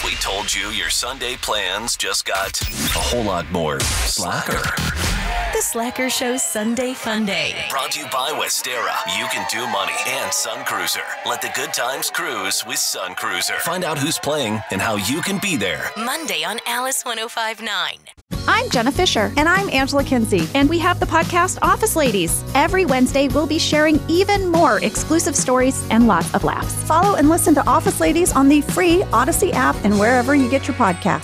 We told you your Sunday plans just got a whole lot more slacker. The Slacker Show's Sunday Fun Day. Brought to you by Westera. You can do money and Sun Cruiser. Let the good times cruise with Sun Cruiser. Find out who's playing and how you can be there. Monday on Alice 105.9. I'm Jenna Fisher. And I'm Angela Kinsey. And we have the podcast Office Ladies. Every Wednesday, we'll be sharing even more exclusive stories and lots of laughs. Follow and listen to Office Ladies on the free Odyssey app and wherever you get your podcasts.